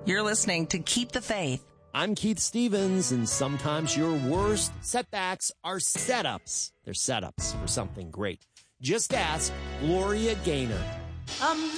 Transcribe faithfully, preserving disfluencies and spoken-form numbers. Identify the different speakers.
Speaker 1: You're listening to Keep the Faith.
Speaker 2: I'm Keith Stevens, and sometimes your worst setbacks are setups. They're setups for something great. Just ask Gloria Gaynor.
Speaker 3: Um.